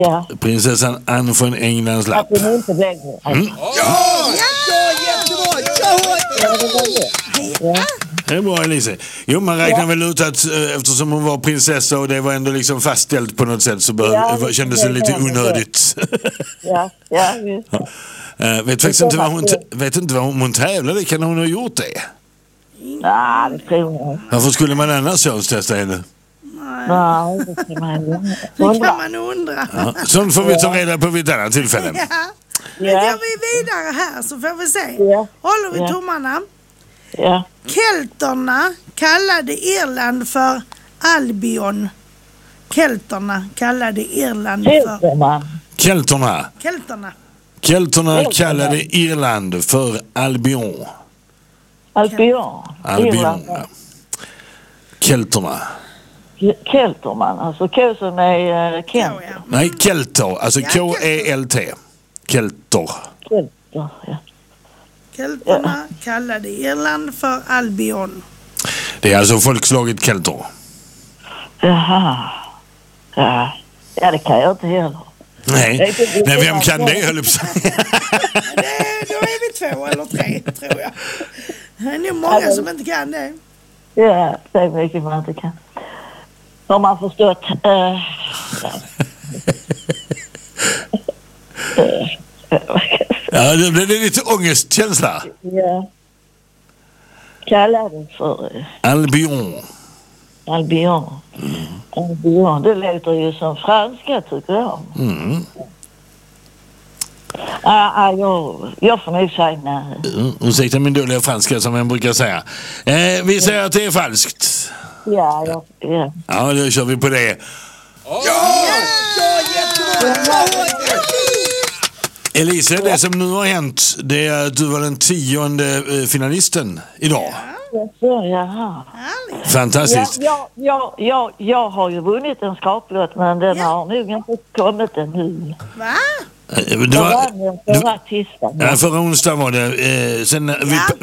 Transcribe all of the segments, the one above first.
Ja. Prinsessan Anne från Englands lapp. Att hon inte blev det. Mm. Ja, jättebra. Ja. Det är bra, Elise. Jo, man räknar väl ut att eftersom hon var prinsessa och det var ändå liksom fastställt på något sätt så kändes det lite onödigt. Ja, just. Vet faktiskt inte vad hon tävlade. Kan hon ha gjort det? Nej, det tror jag. Varför skulle man annars könstesta henne? Nej, det kan man ju Det kan man undra. Ja, sånt får vi ta reda på vid ett annat tillfälle. Ja. Nu går vi vidare här så får vi se. Ja. Håller vi tummarna. Ja. Kelterna kallade Irland för Albion. Kelterna kallade Irland för... Kelterna kallade Irland för Albion. Albion. Ja. Kelterna. Kelterman, alltså K som är Kent. Nej, Kelter, alltså K-E-L-T. Kelter. Kelter, ja. Kelterna kallade Irland för Albion. Det är alltså folkslaget Kelter. Jaha. Ja, det kan jag inte heller. Nej, men vem kan det, höll jag på att säga. Då är vi 2 eller 3, tror jag. Det är nog många som inte kan det. Ja, det är mycket man inte kan. Har man förstått. Ja, det blir lite ångestkänsla. Ja. Kallar det för Albion. Albion. Albion, det låter ju som franska tycker jag. Jag får nog säga nej. Ursäkta min dåliga franska som jag brukar säga. Vi säger att det är falskt. Ja. Ja, då kör vi på det. Jättebra! Elise, det som nu har hänt, det är att du var den 10:e finalisten idag. Jaha. Fantastiskt. Jag har ju vunnit en skraplott, men den har nog inte kommit ännu. Va? Förra onsdagen var det. Sen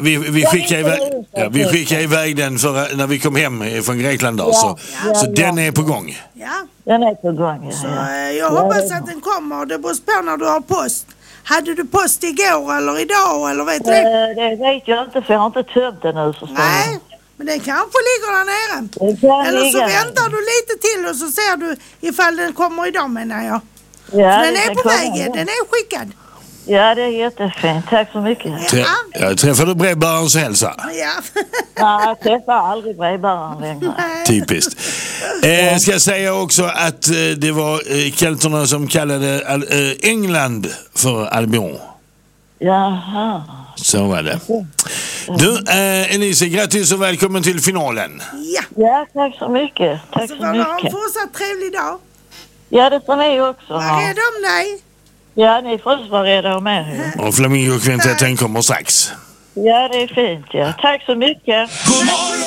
vi skickade iväg den när vi kom hem från Grekland då, så den är på gång. Ja. Den är på gång. Så jag hoppas att den kommer. Det beror på när du har post. Hade du post igår eller idag eller vet du det? Det vet jag inte för jag har inte tömt den nu. Nej, men den kanske ligger där nere. Eller så väntar du lite till och så ser du ifall den kommer idag, menar jag. Ja, den är på vägen, den är skickad. Ja, det är jättefint. Tack så mycket. Jag träffade brevbäraren så hälsa. Ja. Nej, jag träffar aldrig brevbäraren längre. Typiskt. Ska jag säga också att det var kelterna som kallade England för Albion. Jaha. Så var det. Du, Elise, grattis och välkommen till finalen. Ja, tack så mycket. Tack så mycket. Så ha en fortsatt trevlig dag. Ja, det får ni också. Var rädd om dig. Ja, ni får vara rädda om er. Och Flamingo-kvintetten kommer strax. Ja, det är fint. Ja. Tack så mycket.